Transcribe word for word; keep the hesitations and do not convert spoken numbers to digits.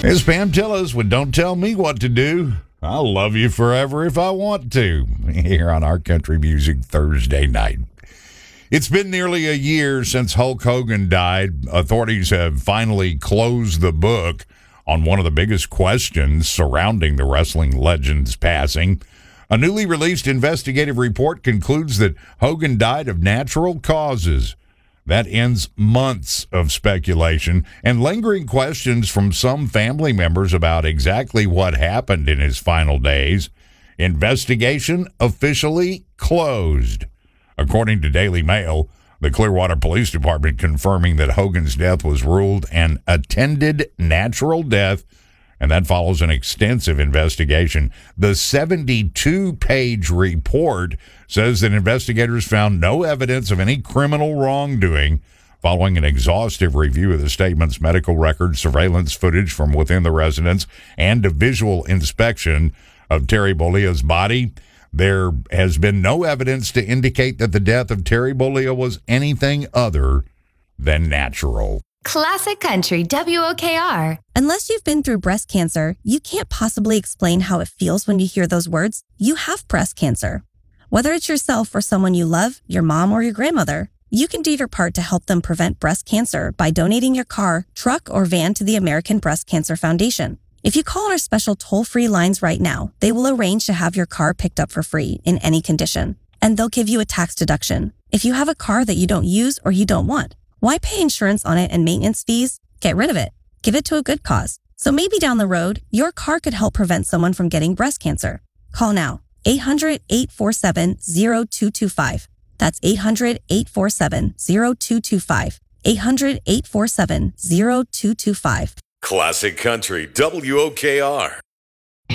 It's Pam Tillis with Don't Tell Me What to Do. I'll love you forever if I want to, here on Our Country Music Thursday night. It's been nearly a year since Hulk Hogan died. Authorities have finally closed the book on one of the biggest questions surrounding the wrestling legend's passing. A newly released investigative report concludes that Hogan died of natural causes. That ends months of speculation and lingering questions from some family members about exactly what happened in his final days. Investigation officially closed. According to Daily Mail, the Clearwater Police Department confirming that Hogan's death was ruled an attended natural death, and that follows an extensive investigation. The seventy-two page report says that investigators found no evidence of any criminal wrongdoing following an exhaustive review of the statement's medical records, surveillance footage from within the residence, and a visual inspection of Terry Bollea's body. There has been no evidence to indicate that the death of Terry Bollea was anything other than natural. Classic Country W O K R. Unless you've been through breast cancer, you can't possibly explain how it feels when you hear those words. You have breast cancer. Whether it's yourself or someone you love, your mom or your grandmother, you can do your part to help them prevent breast cancer by donating your car, truck, or van to the American Breast Cancer Foundation. If you call our special toll-free lines right now, they will arrange to have your car picked up for free in any condition, and they'll give you a tax deduction. If you have a car that you don't use or you don't want, why pay insurance on it and maintenance fees? Get rid of it. Give it to a good cause. So maybe down the road, your car could help prevent someone from getting breast cancer. Call now. eight hundred, eight four seven, zero two two five. That's eight hundred, eight four seven, zero two two five. eight hundred, eight four seven, zero two two five. Classic Country W O K R.